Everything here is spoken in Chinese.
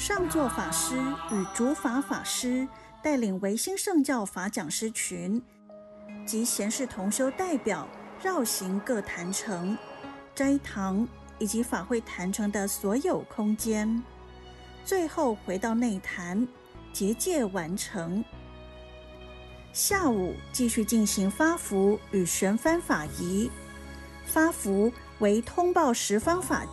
上座法师与主法法师带领维新圣教法讲师群及贤士同修代表绕行各坛城、斋堂以及法会坛城的所有空间，最后回到内坛结界完成。下午继续进行发符与悬幡法仪，发符为通报十方法